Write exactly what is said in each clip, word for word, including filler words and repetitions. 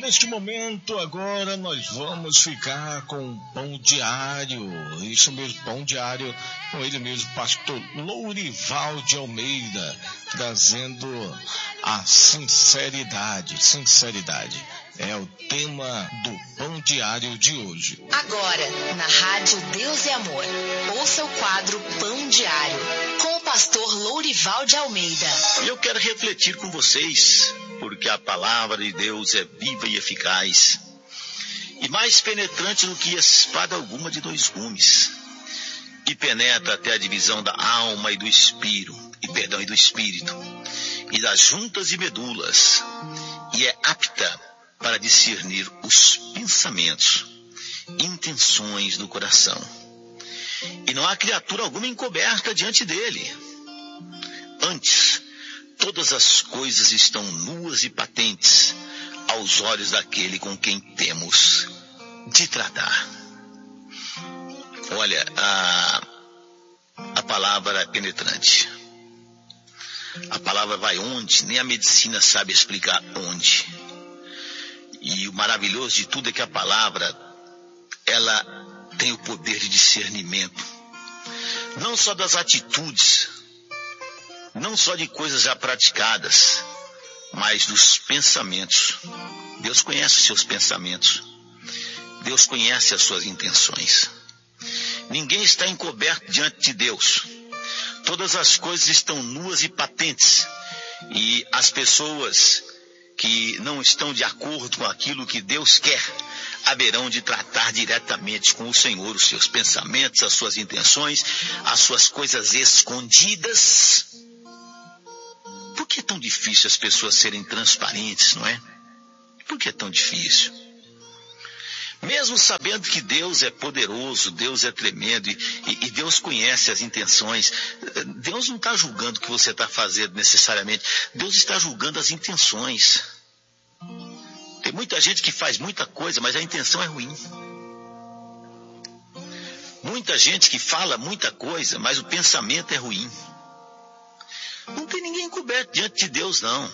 neste momento, agora, nós vamos ficar com o Pão Diário. Isso mesmo, Pão Diário, com ele mesmo, pastor Lourival de Almeida, trazendo a sinceridade. Sinceridade é o tema do Pão Diário de hoje. Agora, na Rádio Deus é Amor, ouça o quadro Pão Diário, com o pastor Lourival de Almeida. Eu quero refletir com vocês, porque a palavra de Deus é viva e eficaz, e mais penetrante do que espada alguma de dois gumes, e penetra até a divisão da alma e do espírito, e perdão, e do espírito, e das juntas e medulas, e é apta para discernir os pensamentos, intenções do coração. E não há criatura alguma encoberta diante dele. Antes, todas as coisas estão nuas e patentes aos olhos daquele com quem temos de tratar. Olha, a, a palavra é penetrante. A palavra vai onde? Nem a medicina sabe explicar onde. E o maravilhoso de tudo é que a palavra, ela tem o poder de discernimento. Não só das atitudes, não só de coisas já praticadas, mas dos pensamentos. Deus conhece os seus pensamentos. Deus conhece as suas intenções. Ninguém está encoberto diante de Deus. Todas as coisas estão nuas e patentes. E as pessoas que não estão de acordo com aquilo que Deus quer, haverão de tratar diretamente com o Senhor os seus pensamentos, as suas intenções, as suas coisas escondidas. Por que é tão difícil as pessoas serem transparentes, não é? Por que é tão difícil? Mesmo sabendo que Deus é poderoso, Deus é tremendo e, e, e Deus conhece as intenções, Deus não está julgando o que você está fazendo necessariamente, Deus está julgando as intenções. Tem muita gente que faz muita coisa, mas a intenção é ruim. Muita gente que fala muita coisa, mas o pensamento é ruim. Não tem ninguém encoberto diante de Deus, não.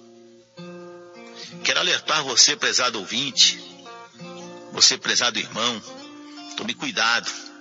Quero alertar você, prezado ouvinte, você, prezado irmão, tome cuidado.